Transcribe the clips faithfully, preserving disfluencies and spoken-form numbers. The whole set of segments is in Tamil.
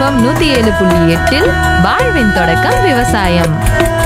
எஃப்எம் நூத்தி ஏழு புள்ளி எட்டில் வாழ்வின் தொடக்கம் விவசாயம்.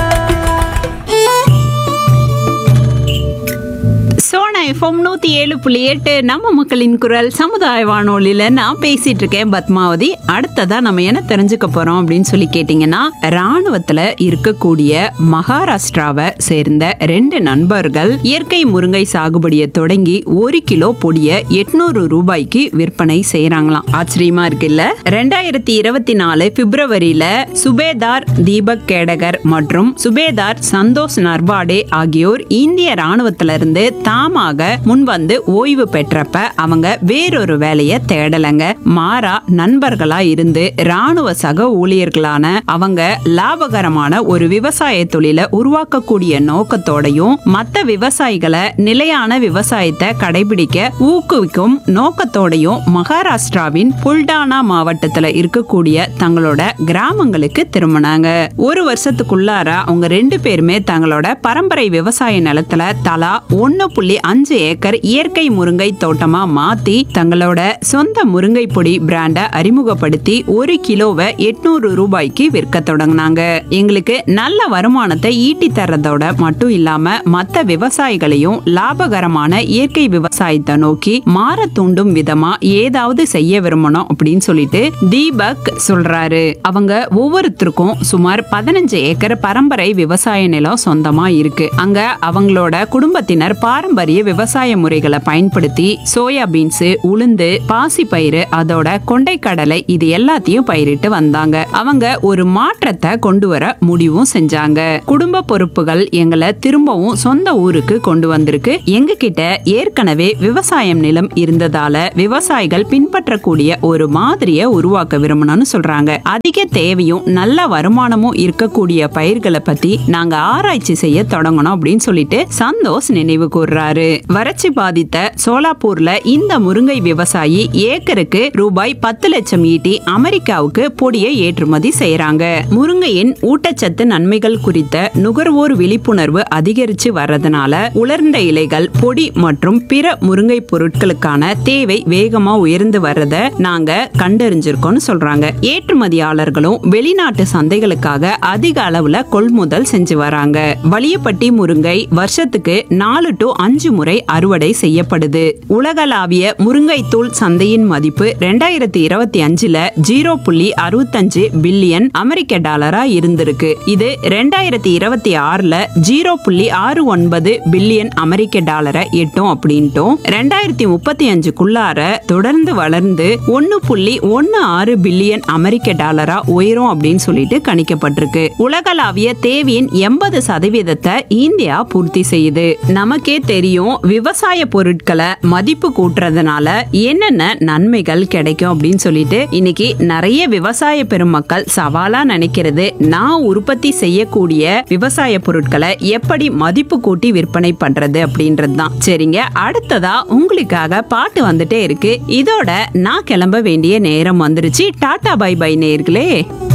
சோனா எஃப்எம் நூத்தி ஏழு புள்ளி எட்டு நம்ம மக்களின் குரல் சமுதாய வானொலியில நான் பேசிட்டு இருக்கேன் பத்மாவதி. அடுத்ததா நம்ம என்ன தெரிஞ்சுக்க போறோம் அப்படின்னு சொல்லி கேட்டீங்கன்னா, ராணுவத்துல இருக்கக்கூடிய மகாராஷ்டிராவை சேர்ந்த ரெண்டு நண்பர்கள் இயற்கை முருங்கை சாகுபடியை தொடங்கி ஒரு கிலோ பொடிய எட்நூறு ரூபாய்க்கு விற்பனை செய்யறாங்களாம். ஆச்சரியமா இருக்குல்ல? ரெண்டாயிரத்தி இருபத்தி நாலு பிப்ரவரியில சுபேதார் தீபக் கேடகர் மற்றும் சுபேதார் சந்தோஷ் நர்வாடே ஆகியோர் இந்திய ராணுவத்திலிருந்து தாமாக முன் வந்து ஓய்வு பெற்றப்ப அவங்க வேறொரு வேலையை தேடலங்க. மாறா நண்பர்களா இருந்து ராணுவ சக ஊழியர்களான அவங்க லாபகரமான ஒரு விவசாய தொழிலை உருவாக்கக்கூடிய நோக்கத்தோடையும் மற்ற விவசாயிகளை நிலையான விவசாயத்தை கடைபிடிக்க ஊக்குவிக்கும் நோக்கத்தோடையும் மகாராஷ்டிராவின் புல்டானா மாவட்டத்துல இருக்கக்கூடிய தங்களோட கிராமங்களுக்கு திரும்பினாங்க. ஒரு வருஷத்துக்குள்ளார அவங்க ரெண்டு பேருமே தங்களோட பரம்பரை விவசாய நிலத்துல தலா ஒன்னு புள்ளி அஞ்சு ஏக்கர் இயற்கை முருங்கை தோட்டமா மாத்தி தங்களோட சொந்த முருங்கை பொடி பிராண்ட அறிமுகப்படுத்தி ஒரு கிலோவை எட்நூறு ரூபாய்க்கு விற்க தொடங்கினாங்க. எங்களுக்கு நல்ல வருமானத்தை ஈட்டி தர்றதோட மட்டும் இல்லாம மற்ற விவசாயிகளையும் லாபகரமான இயற்கை விவசாயத்தை நோக்கி மாற தூண்டும் விதமா ஏதாவது செய்ய விரும்பணும் அப்படின்னு சொல்லிட்டு தீபக் சொல்றாரு. அவங்க ஒவ்வொருத்தருக்கும் சுமார் பதினஞ்சு ஏக்கர் பரம்பரை விவசாய நிலம் சொந்தமா இருக்கு. அங்க அவங்களோட குடும்பத்தினர் பாரம்பரிய விவசாய முறைகளை பயன்படுத்தி சோயா பீன்ஸ், உளுந்து, பாசி பயிறு, அதோட கொண்டை கடலை இது எல்லாத்தையும் பயிரிட்டு வந்தாங்க. அவங்க ஒரு மாற்றத்தை கொண்டு வர முடிவும் செஞ்சாங்க. குடும்ப பொறுப்புகள் எங்களை திரும்பவும் சொந்த ஊருக்கு கொண்டு வந்திருக்கு. எங்க கிட்ட ஏற்கனவே விவசாயம் நிலம் இருந்ததால விவசாயிகள் பின்பற்றக்கூடிய ஒரு மாதிரியை உருவாக்க விரும்பணும்னு சொல்றாங்க. அதிக தேவையும் நல்ல வருமானமும் இருக்கக்கூடிய பயிர்களை பத்தி நாங்க ஆராய்ச்சி செய்ய தொடங்கணும் அப்படின்னு சொல்லிட்டு சந்தோஷ் நினைவு கூர்றாரு. வறட்சி பாதித்த சோலாப்பூர்ல இந்த முருங்கை விவசாயி ஏக்கருக்கு ரூபாய் பத்து லட்சம் ஈட்டி அமெரிக்காவுக்கு பொடியை ஏற்றுமதி செய்யறாங்க. முருங்கையின் ஊட்டச்சத்து நன்மைகள் குறித்த நுகர்வோர் விழிப்புணர்வு அதிகரிச்சு வர்றதுனால உலர்ந்த இலைகள், பொடி மற்றும் பிற முருங்கை பொருட்களுக்கான தேவை வேகமா உயர்ந்து வர்றத நாங்க கண்டறிஞ்சிருக்கோம்னு சொல்றாங்க. ஏற்றுமதியாளர்களும் வெளிநாட்டு சந்தைகளுக்காக அதிக அளவுல கொள்முதல் செஞ்சு வராங்க. வலியப்பட்டி முருங்கை வருஷத்துக்கு நாலு டு அஞ்சு முறை அறுவடை செய்யப்படுது. உலகளாவிய முருங்கை தூள் சந்தையின் மதிப்பு ரெண்டாயிரத்தி இருபத்தி அஞ்சுல ஜீரோ புள்ளி அறுபத்தஞ்சு பில்லியன் அமெரிக்க டாலரா இருந்திருக்கு. இது ரெண்டாயிரத்தி இருபத்தி ஆறுல ஜீரோ புள்ளி ஆறு ஒன்பது பில்லியன் அமெரிக்க டாலரை எட்டும் அப்படின்ட்டும் ரெண்டாயிரத்தி முப்பத்தி அஞ்சுக்குள்ளார தொடர்ந்து வளர்ந்து ஒன்னு புள்ளி ஒன்னு ஆறு பில்லியன் அமெரிக்க டாலரா உயரும் அப்படின்னு சொல்லிட்டு கணிக்கப்பட்டிருக்கு. உலகளாவிய தேவையின் எண்பது சதவீதத்தை இந்தியா பூர்த்தி செய்யுது. நமக்கே தெரியும் விவசாய பொருட்களை மதிப்பு கூட்டுறதுனால என்னென்ன நன்மைகள் கிடைக்கும் அப்படின்னு சொல்லிட்டு இன்னைக்கு நிறைய விவசாய பெருமக்கள் சவாலா நினைக்கிறது நான் உற்பத்தி செய்யக்கூடிய விவசாய பொருட்களை எப்படி மதிப்பு கூட்டி விற்பனை பண்றது அப்படின்றது தான். சரிங்க, அடுத்ததா உங்களுக்காக பாட்டு வந்துட்டே இருக்கு. இதோட நான் கிளம்ப வேண்டிய நேரம் வந்துருச்சு. டாடா பை பை நேயர்களே.